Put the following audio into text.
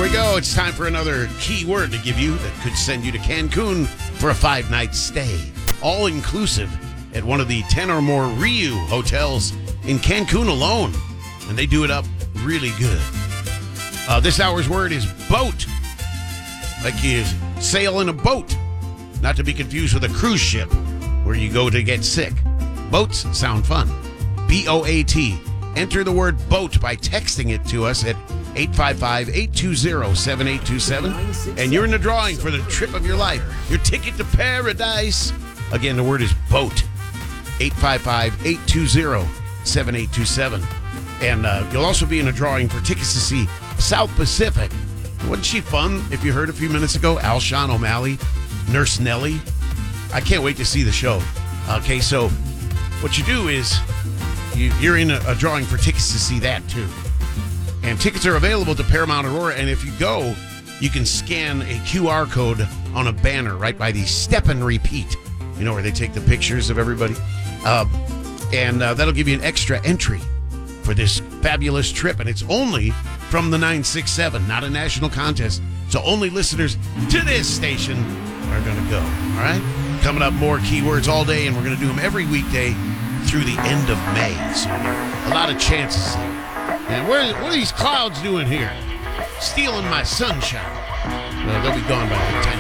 we go. It's time for another keyword to give you that could send you to Cancun for a 5-night stay. All inclusive at one of the 10 or more Riu hotels in Cancun alone. And they do it up really good. This hour's word is boat. Like you sail in a boat. Not to be confused with a cruise ship where you go to get sick. Boats sound fun. B-O-A-T. Enter the word boat by texting it to us at 855-820-7827. And you're in the drawing for the trip of your life. Your ticket to paradise. Again, the word is boat. 855-820-7827. And you'll also be in a drawing for tickets to see South Pacific. Wasn't she fun, if you heard a few minutes ago? Alshon O'Malley, Nurse Nelly. I can't wait to see the show. Okay, so what you do is you're in a drawing for tickets to see that, too. And tickets are available to Paramount Aurora. And if you go, you can scan a QR code on a banner right by the Step and Repeat. You know, where they take the pictures of everybody. And that'll give you an extra entry for this fabulous trip. And it's only from the 967, not a national contest. So only listeners to this station are going to go. All right? Coming up, more keywords all day, and we're going to do them every weekday through the end of May. So a lot of chances. And what are these clouds doing here? Stealing my sunshine. Well, they'll be gone by the time